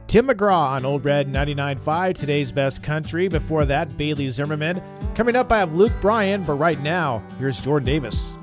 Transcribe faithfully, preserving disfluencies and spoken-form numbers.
Tim McGraw on Old Red ninety-nine point five, today's best country. Before that, Bailey Zimmerman. Coming up, I have Luke Bryan, but right now, here's Jordan Davis.